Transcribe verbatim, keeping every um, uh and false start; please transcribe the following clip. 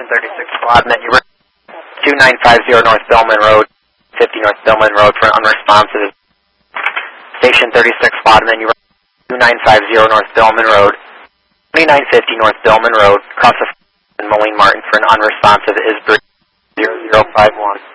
Station thirty-six squad, and then you were two nine five zero North Bellman Road, fifty North Bellman Road for unresponsive. Station thirty-six squad, and then you were two nine five zero North Bellman Road, twenty-nine fifty North Bellman Road, across the and Moline Martin for an unresponsive is zero zero five one.